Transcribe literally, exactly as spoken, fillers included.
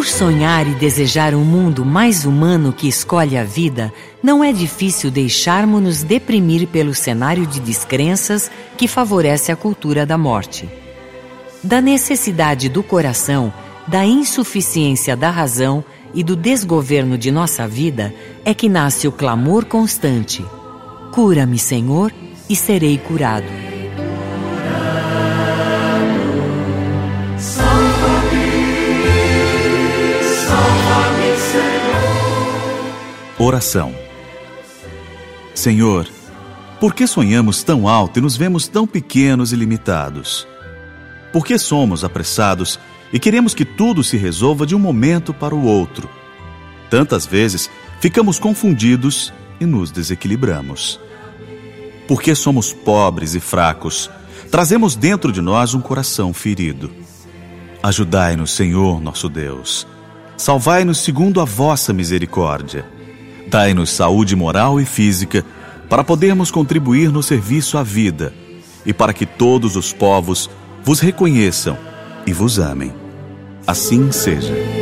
Por sonhar e desejar um mundo mais humano que escolhe a vida, não é difícil deixarmos-nos deprimir pelo cenário de descrenças que favorece a cultura da morte. Da necessidade do coração, da insuficiência da razão e do desgoverno de nossa vida é que nasce o clamor constante: cura-me, Senhor, e serei curado. Oração. Senhor, por que sonhamos tão alto e nos vemos tão pequenos e limitados? Por que somos apressados e queremos que tudo se resolva de um momento para o outro? Tantas vezes ficamos confundidos e nos desequilibramos. Por que somos pobres e fracos? Trazemos dentro de nós um coração ferido. Ajudai-nos, Senhor, nosso Deus. Salvai-nos segundo a vossa misericórdia. Dai-nos saúde moral e física para podermos contribuir no serviço à vida e para que todos os povos vos reconheçam e vos amem. Assim seja.